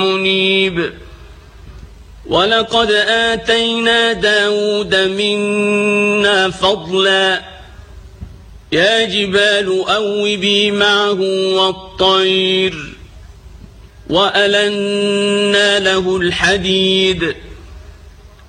منيب ولقد آتينا داود منا فضلا يا جبال أوبي معه والطير وألنا له الحديد